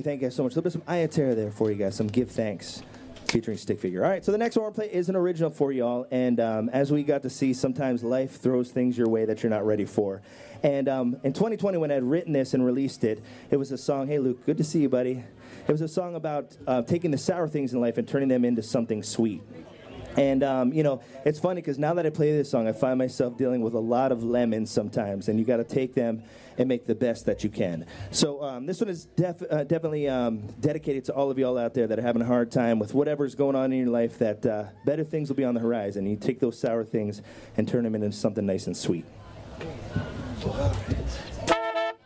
thank you guys so much. A little bit of some Ayaterra there for you guys, some Give Thanks featuring Stick Figure. All right, so the next one we're play is an original for y'all, and as we got to see, sometimes life throws things your way that you're not ready for. And in 2020, when I had written this and released it, it was a song, hey Luke, good to see you, buddy. It was a song about taking the sour things in life and turning them into something sweet. And, it's funny because now that I play this song, I find myself dealing with a lot of lemons sometimes, and you got to take them and make the best that you can. So this one is definitely dedicated to all of y'all out there that are having a hard time with whatever's going on in your life, that better things will be on the horizon. You take those sour things and turn them into something nice and sweet.